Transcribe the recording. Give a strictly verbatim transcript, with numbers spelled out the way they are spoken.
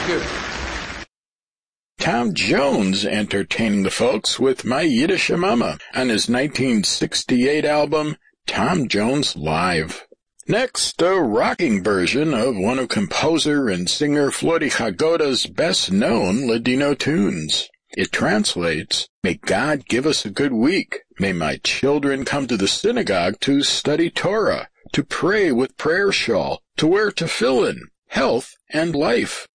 Thank you. Tom Jones entertaining the folks with My Yiddish Mama on his nineteen sixty-eight album, Tom Jones Live. Next, a rocking version of one of composer and singer Flori Hagoda's best-known Ladino tunes. It translates, "May God give us a good week. May my children come to the synagogue to study Torah, to pray with prayer shawl, to wear tefillin, health and life.